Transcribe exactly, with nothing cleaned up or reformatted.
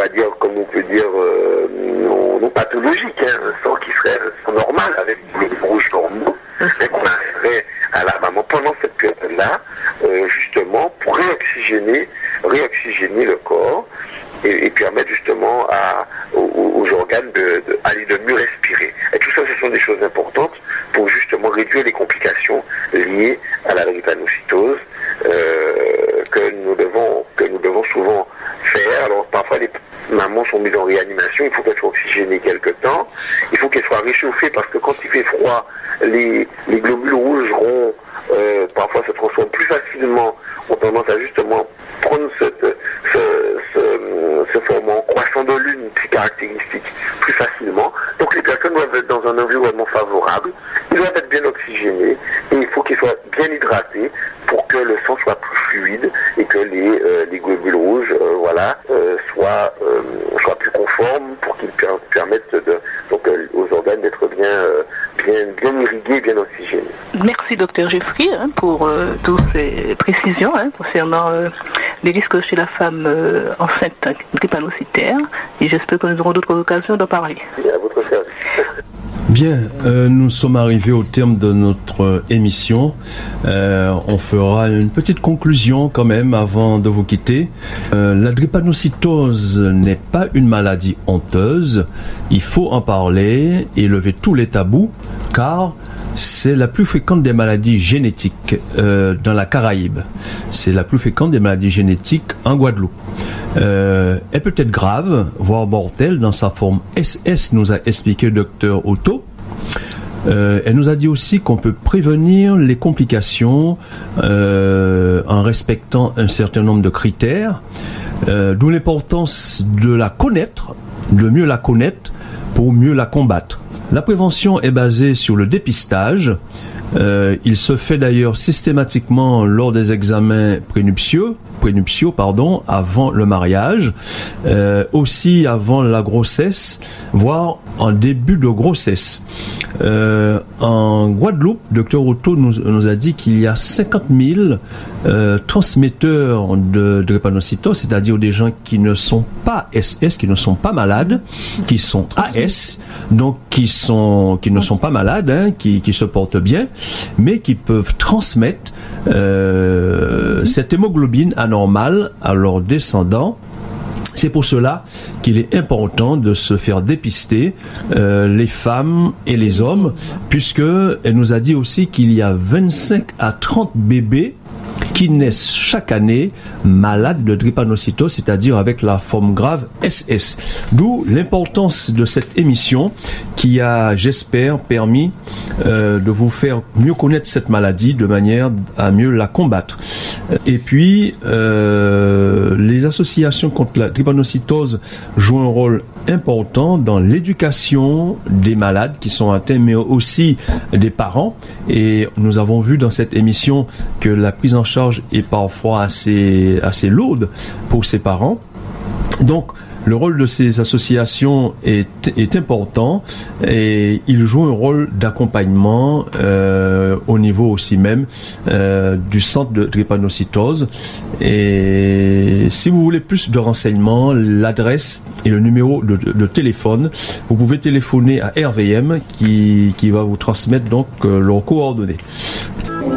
va dire, comme on peut dire, euh, non, non pathologique, hein, un sang qui serait un sang normal avec des globules rouges normaux, mais qu'on arriverait à la maman pendant cette période-là, euh, justement pour réoxygéner, réoxygéner le corps et, et permettre justement à, aux, aux organes de, de, aller de mieux respirer. Et tout ça, ce sont des choses importantes pour justement réduire les complications liées à la drépanocytose euh, que nous devons que nous devons souvent faire. Alors parfois les mamans sont mises en réanimation, il faut qu'elles soient oxygénées quelque temps, il faut qu'elles soient réchauffées parce que quand il fait froid, les, les globules rouges ronds euh, parfois se transforment plus facilement, ont tendance à justement prendre cette, ce, ce, ce format croissant de lune, ces caractéristiques plus facilement. Donc les personnes doivent être dans un environnement favorable, ils doivent être bien oxygénés et il faut qu'ils soient bien hydratés pour que le sang soit plus fluide et que les, euh, les globules rouges euh, voilà, euh, soient, euh, soient plus conformes pour qu'ils per- permettent de, donc, euh, aux organes d'être bien, euh, bien, bien irrigués, bien oxygénés. Merci docteur Jeffrey hein, pour euh, toutes ces précisions hein, concernant euh, les risques chez la femme euh, enceinte drépanocytaire et j'espère que nous aurons d'autres occasions d'en parler. Et à votre service. Bien, euh, nous sommes arrivés au terme de notre euh, émission. Euh, on fera une petite conclusion quand même avant de vous quitter. Euh, la drépanocytose n'est pas une maladie honteuse. Il faut en parler et lever tous les tabous, car c'est la plus fréquente des maladies génétiques euh, dans la Caraïbe. C'est la plus fréquente des maladies génétiques en Guadeloupe. Euh, elle peut être grave, voire mortelle dans sa forme S S, nous a expliqué le docteur Otto. Euh, elle nous a dit aussi qu'on peut prévenir les complications euh, en respectant un certain nombre de critères, euh, d'où l'importance de la connaître, de mieux la connaître pour mieux la combattre. La prévention est basée sur le dépistage. Euh, il se fait d'ailleurs systématiquement lors des examens prénuptiaux, prénuptiaux pardon, avant le mariage, euh, aussi avant la grossesse, voire en début de grossesse. Euh, en Guadeloupe, docteur Otto nous, nous a dit qu'il y a cinquante mille euh, transmetteurs de, de drépanocytose, c'est-à-dire des gens qui ne sont pas S S, qui ne sont pas malades, qui sont A S, donc qui sont qui ne sont pas malades, hein, qui, qui se portent bien, mais qui peuvent transmettre euh, cette hémoglobine anormale à leurs descendants. C'est pour cela qu'il est important de se faire dépister euh, les femmes et les hommes, puisque elle nous a dit aussi qu'il y a vingt-cinq à trente bébés qui naissent chaque année malades de drépanocytose, c'est-à-dire avec la forme grave S S. D'où l'importance de cette émission qui a, j'espère, permis euh, de vous faire mieux connaître cette maladie de manière à mieux la combattre. Et puis, euh, les associations contre la drépanocytose jouent un rôle important dans l'éducation des malades qui sont atteints, mais aussi des parents. Et nous avons vu dans cette émission que la prise en charge est parfois assez, assez lourde pour ces parents. Donc, le rôle de ces associations est, est important et ils jouent un rôle d'accompagnement euh, au niveau aussi même euh, du centre de drépanocytose. Et si vous voulez plus de renseignements, l'adresse et le numéro de, de, de téléphone, vous pouvez téléphoner à R V M qui, qui va vous transmettre donc euh, leurs coordonnées.